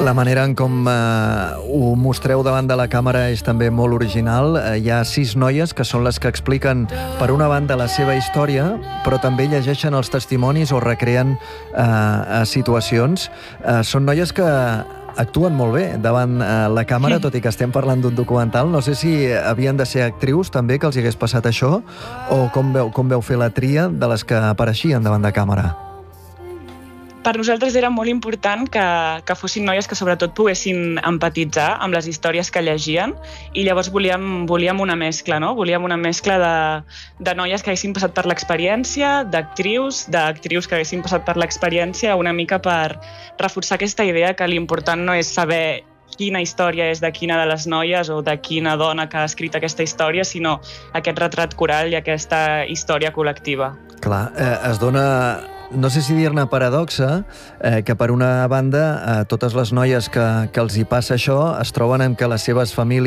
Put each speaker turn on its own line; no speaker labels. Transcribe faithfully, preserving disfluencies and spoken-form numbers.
La manera en com eh, ho mostreu davant de la càmera és també molt original. Eh, hi ha sis noies que són les que expliquen, per una banda, la seva història, però també llegeixen els testimonis o recreen eh, situacions. Eh, són noies que actuen molt bé davant eh, la càmera, tot i que estem parlant d'un documental. No sé si havien de ser actrius també, que els hi hagués passat això, o com veu, com veu fer la tria de les que apareixien davant de càmera?
Per nosaltres era molt important que, que fossin noies que sobretot poguessin empatitzar amb les històries que llegien, i llavors volíem, volíem una mescla, no? Volíem una mescla de, de noies que haguessin passat per l'experiència, d'actrius, d'actrius que haguessin passat per l'experiència, una mica per reforçar aquesta idea que l'important no és saber quina història és de quina de les noies o de quina dona que ha escrit aquesta història, sinó aquest retrat coral i aquesta història col·lectiva.
Clar, eh, es dona... No sé si dir-ne paradoxa, eh, que per una banda eh, totes les noies que, que els hi passa això es troben amb que les seves famílies